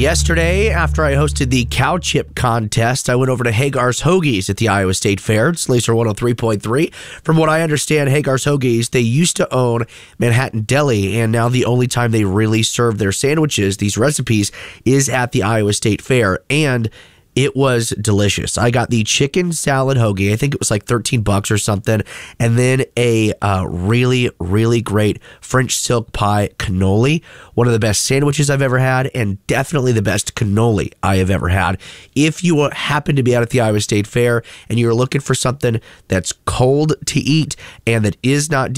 Yesterday, after I hosted the cow chip contest, I went over to Hagar's Hoagies at the Iowa State Fair. It's Laser 103.3. From what I understand, Hagar's Hoagies, they used to own Manhattan Deli, and now the only time they really serve their sandwiches, these recipes, is at the Iowa State Fair. And it was delicious. I got the chicken salad hoagie. I think it was like $13 or something. And then a really, really great French silk pie cannoli. One of the best sandwiches I've ever had, and definitely the best cannoli I have ever had. If you happen to be out at the Iowa State Fair and you're looking for something that's cold to eat and that is not